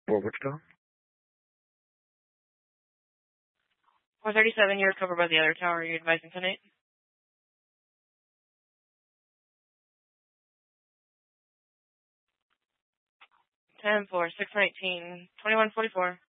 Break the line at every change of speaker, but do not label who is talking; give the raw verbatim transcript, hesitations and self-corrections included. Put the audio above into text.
For Wichita?
four thirty-seven, you're covered by the other tower. Are you advising tonight? ten four, six nineteen, twenty-one forty-four.